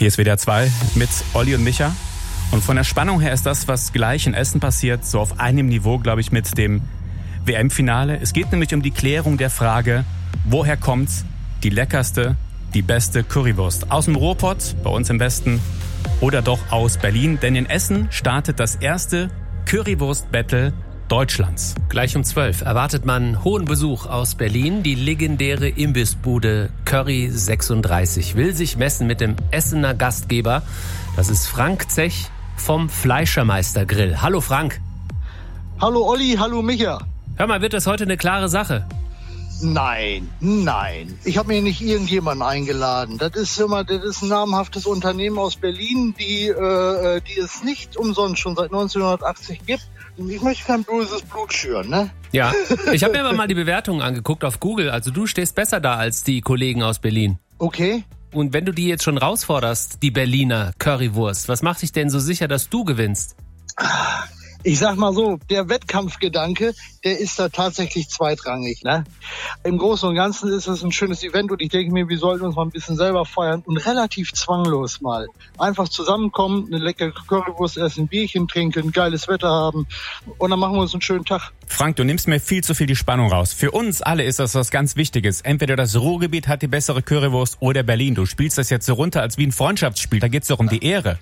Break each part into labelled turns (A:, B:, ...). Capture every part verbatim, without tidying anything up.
A: Hier ist W D R zwei mit Olli und Micha. Und von der Spannung her ist das, was gleich in Essen passiert, so auf einem Niveau, glaube ich, mit dem W M-Finale. Es geht nämlich um die Klärung der Frage, woher kommt die leckerste, die beste Currywurst? Aus dem Ruhrpott, bei uns im Westen, oder doch aus Berlin? Denn in Essen startet das erste Currywurst-Battle Deutschlands.
B: Gleich um zwölf erwartet man hohen Besuch aus Berlin. Die legendäre Imbissbude Curry sechsunddreißig will sich messen mit dem Essener Gastgeber. Das ist Frank Zech vom Fleischermeister Grill. Hallo Frank.
C: Hallo Olli, hallo Micha.
B: Hör mal, wird das heute eine klare Sache?
C: Nein, nein. Ich habe mir nicht irgendjemanden eingeladen. Das ist immer, das ist ein namhaftes Unternehmen aus Berlin, die, äh, die es nicht umsonst schon seit neunzehnhundertachtzig gibt. Ich möchte kein böses Blut schüren, ne?
B: Ja, ich habe mir aber mal die Bewertungen angeguckt auf Google. Also du stehst besser da als die Kollegen aus Berlin.
C: Okay.
B: Und wenn du die jetzt schon rausforderst, die Berliner Currywurst, was macht dich denn so sicher, dass du gewinnst?
C: Ich sag mal so, der Wettkampfgedanke, der ist da tatsächlich zweitrangig, ne? Im Großen und Ganzen ist es ein schönes Event und ich denke mir, wir sollten uns mal ein bisschen selber feiern und relativ zwanglos mal einfach zusammenkommen, eine leckere Currywurst essen, ein Bierchen trinken, geiles Wetter haben und dann machen wir uns einen schönen Tag.
A: Frank, du nimmst mir viel zu viel die Spannung raus. Für uns alle ist das was ganz Wichtiges. Entweder das Ruhrgebiet hat die bessere Currywurst oder Berlin. Du spielst das jetzt so runter als wie ein Freundschaftsspiel. Da geht's doch um die Ehre.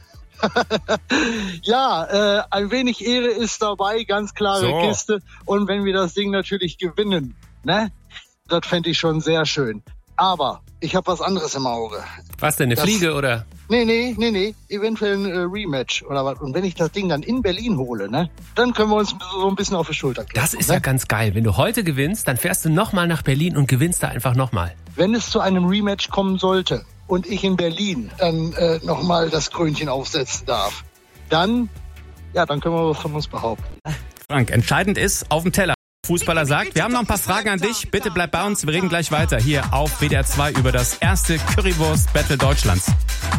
C: Ja, äh, ein wenig Ehre ist dabei, ganz klare
A: so.
C: Kiste. Und wenn wir das Ding natürlich gewinnen, ne, das fände ich schon sehr schön. Aber ich habe was anderes im Auge.
B: Was denn, eine
C: das,
B: Fliege oder?
C: Nee, nee, nee, nee, eventuell ein äh, Rematch oder was. Und wenn ich das Ding dann in Berlin hole, ne, dann können wir uns so ein bisschen auf die Schulter klopfen.
B: Das ist
C: ne?
B: ja ganz geil. Wenn du heute gewinnst, dann fährst du nochmal nach Berlin und gewinnst da einfach nochmal.
C: Wenn es zu einem Rematch kommen sollte und ich in Berlin dann äh, nochmal das Krönchen aufsetzen darf, dann, ja, dann können wir was von uns behaupten.
A: Frank, entscheidend ist auf dem Teller. Fußballer sagt, wir haben noch ein paar Fragen an dich. Bitte bleib bei uns, wir reden gleich weiter hier auf W D R zwei über das erste Currywurst-Battle Deutschlands.